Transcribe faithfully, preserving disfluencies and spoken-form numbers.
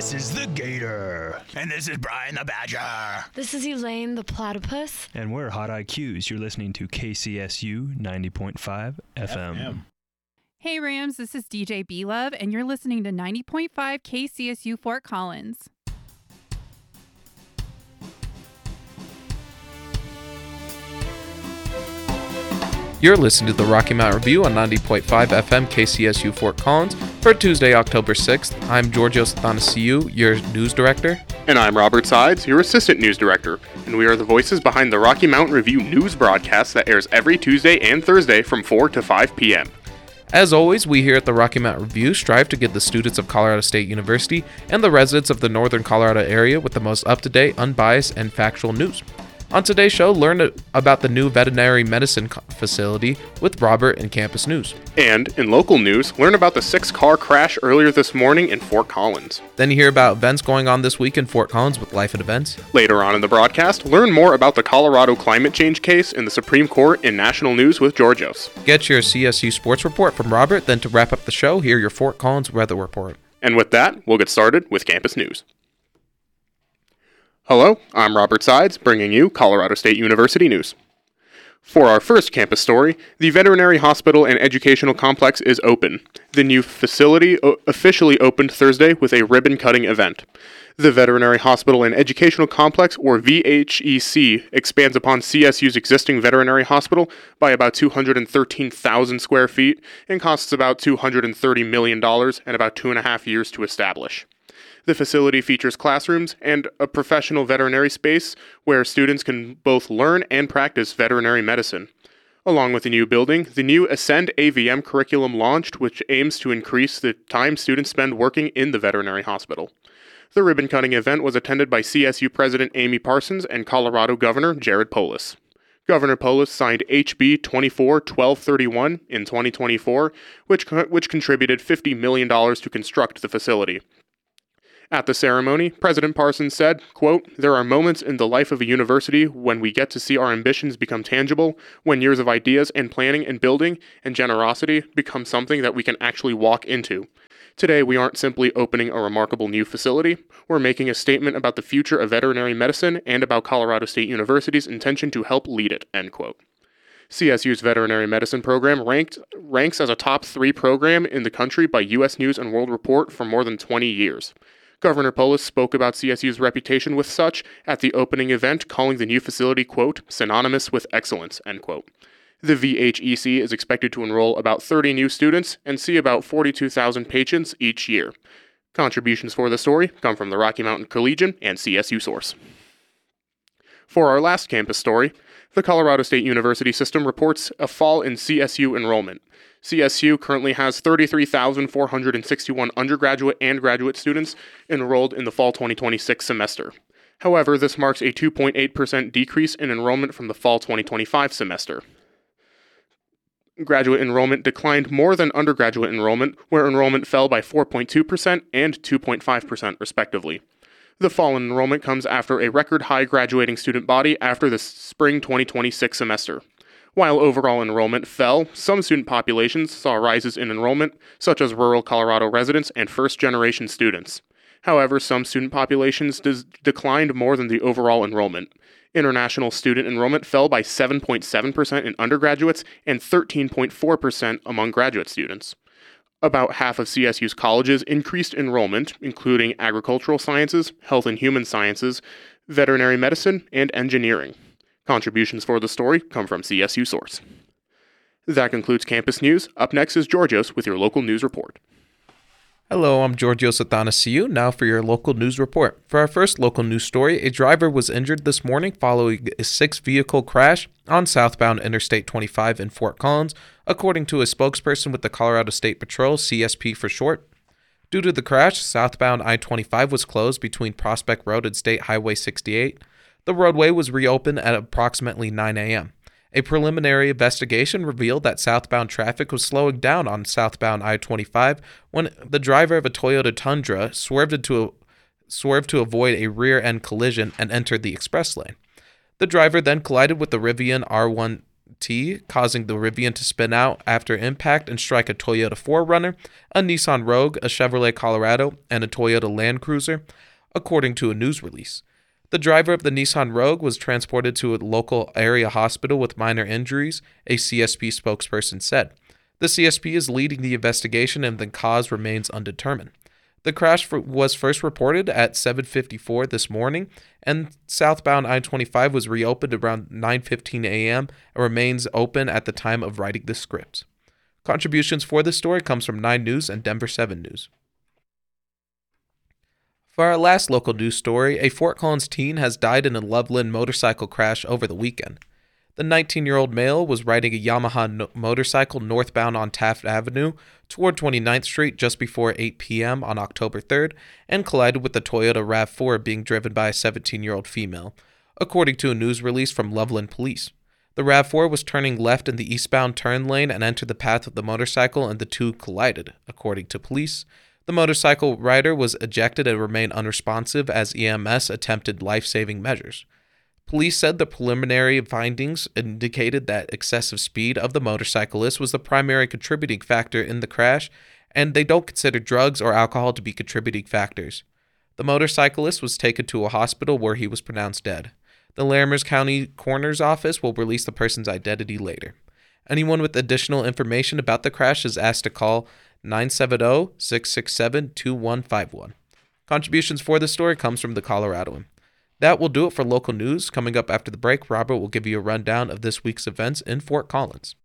This is the Gator. And this is Brian the Badger. This is Elaine the Platypus. And we're Hot I Qs. You're listening to K C S U ninety point five F M. F M. Hey Rams, this is D J B-Love, and you're listening to ninety point five K C S U Fort Collins. You're listening to the Rocky Mountain Review on ninety point five F M K C S U Fort Collins for Tuesday, October sixth. I'm Georgios Athanasiou, your news director. And I'm Robert Sides, your assistant news director. And we are the voices behind the Rocky Mountain Review news broadcast that airs every Tuesday and Thursday from four to five p.m. As always, we here at the Rocky Mountain Review strive to give the students of Colorado State University and the residents of the Northern Colorado area with the most up-to-date, unbiased, and factual news. On today's show, learn about the new veterinary medicine facility with Robert in Campus News. And in local news, learn about the six-car crash earlier this morning in Fort Collins. Then you hear about events going on this week in Fort Collins with Life and Events. Later on in the broadcast, learn more about the Colorado climate change case in the Supreme Court in national news with Georgios. Get your C S U sports report from Robert, then to wrap up the show, hear your Fort Collins weather report. And with that, we'll get started with Campus News. Hello, I'm Robert Sides, bringing you Colorado State University news. For our first campus story, the Veterinary Hospital and Educational Complex is open. The new facility o- officially opened Thursday with a ribbon-cutting event. The Veterinary Hospital and Educational Complex, or V H E C, expands upon C S U's existing veterinary hospital by about two hundred thirteen thousand square feet and costs about two hundred thirty million dollars and about two and a half years to establish. The facility features classrooms and a professional veterinary space where students can both learn and practice veterinary medicine. Along with the new building, the new Ascend A V M curriculum launched, which aims to increase the time students spend working in the veterinary hospital. The ribbon-cutting event was attended by C S U President Amy Parsons and Colorado Governor Jared Polis. Governor Polis signed H B twenty-four twelve thirty-one in twenty twenty-four, which, which contributed fifty million dollars to construct the facility. At the ceremony, President Parsons said, quote, "There are moments in the life of a university when we get to see our ambitions become tangible, when years of ideas and planning and building and generosity become something that we can actually walk into. Today, we aren't simply opening a remarkable new facility, we're making a statement about the future of veterinary medicine and about Colorado State University's intention to help lead it," end quote. C S U's veterinary medicine program ranked ranks as a top three program in the country by U S News and World Report for more than twenty years. Governor Polis spoke about C S U's reputation with such at the opening event, calling the new facility, quote, "synonymous with excellence," end quote. The V H E C is expected to enroll about thirty new students and see about forty-two thousand patients each year. Contributions for the story come from the Rocky Mountain Collegian and C S U Source. For our last campus story, the Colorado State University system reports a fall in C S U enrollment. C S U currently has thirty-three thousand four hundred sixty-one undergraduate and graduate students enrolled in the fall twenty twenty-six semester. However, this marks a two point eight percent decrease in enrollment from the fall twenty twenty-five semester. Graduate enrollment declined more than undergraduate enrollment, where enrollment fell by four point two percent and two point five percent respectively. The fall in enrollment comes after a record high graduating student body after the spring twenty twenty-six semester. While overall enrollment fell, some student populations saw rises in enrollment, such as rural Colorado residents and first-generation students. However, some student populations des- declined more than the overall enrollment. International student enrollment fell by seven point seven percent in undergraduates and thirteen point four percent among graduate students. About half of C S U's colleges increased enrollment, including agricultural sciences, health and human sciences, veterinary medicine, and engineering. Contributions for the story come from C S U Source. That concludes Campus News. Up next is Georgios with your local news report. Hello, I'm Georgios Athanasiou, now for your local news report. For our first local news story, a driver was injured this morning following a six-vehicle crash on southbound Interstate twenty-five in Fort Collins, according to a spokesperson with the Colorado State Patrol, C S P for short. Due to the crash, southbound I twenty-five was closed between Prospect Road and State Highway sixty-eight. The roadway was reopened at approximately nine a.m. A preliminary investigation revealed that southbound traffic was slowing down on southbound I twenty-five when the driver of a Toyota Tundra swerved to, a, swerved to avoid a rear-end collision and entered the express lane. The driver then collided with the Rivian R one T, causing the Rivian to spin out after impact and strike a Toyota four runner, a Nissan Rogue, a Chevrolet Colorado, and a Toyota Land Cruiser, according to a news release. The driver of the Nissan Rogue was transported to a local area hospital with minor injuries, a C S P spokesperson said. The C S P is leading the investigation and the cause remains undetermined. The crash was first reported at seven fifty-four this morning, and southbound I twenty-five was reopened around nine fifteen a.m. and remains open at the time of writing the script. Contributions for this story comes from nine News and Denver seven News. For our last local news story, a Fort Collins teen has died in a Loveland motorcycle crash over the weekend. The nineteen-year-old male was riding a Yamaha no- motorcycle northbound on Taft Avenue toward twenty-ninth Street just before eight p.m. on October third and collided with the Toyota RAV four being driven by a seventeen-year-old female, according to a news release from Loveland Police. The RAV four was turning left in the eastbound turn lane and entered the path of the motorcycle, and the two collided, according to police. The motorcycle rider was ejected and remained unresponsive as E M S attempted life-saving measures. Police said the preliminary findings indicated that excessive speed of the motorcyclist was the primary contributing factor in the crash, and they don't consider drugs or alcohol to be contributing factors. The motorcyclist was taken to a hospital where he was pronounced dead. The Laramers County Coroner's Office will release the person's identity later. Anyone with additional information about the crash is asked to call nine seven zero, six six seven, two one five one. Contributions for this story comes from the Coloradoan. That will do it for local news. Coming up after the break, Robert will give you a rundown of this week's events in Fort Collins.